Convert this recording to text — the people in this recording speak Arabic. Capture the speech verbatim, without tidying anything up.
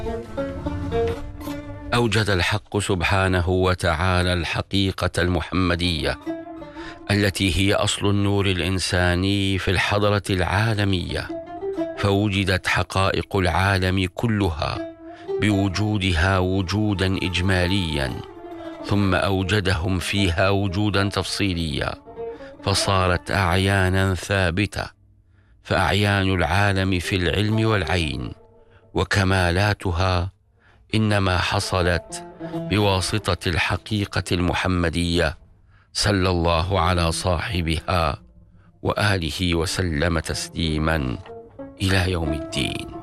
أوجد الحق سبحانه وتعالى الحقيقة المحمدية التي هي أصل النور الإنساني في الحضرة العالمية، فوجدت حقائق العالم كلها بوجودها وجودا إجماليا، ثم أوجدهم فيها وجودا تفصيليا، فصارت أعيانا ثابتة. فأعيان العالم في العلم والعين وكمالاتها إنما حصلت بواسطة الحقيقة المحمدية، صلى الله على صاحبها وآله وسلم تسليما إلى يوم الدين.